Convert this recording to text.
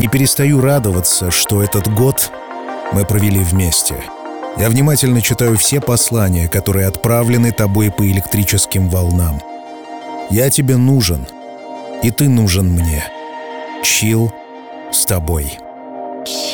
не перестаю радоваться, что этот год мы провели вместе. Я внимательно читаю все послания, которые отправлены тобой по электрическим волнам. Я тебе нужен, и ты нужен мне. Чилл с тобой.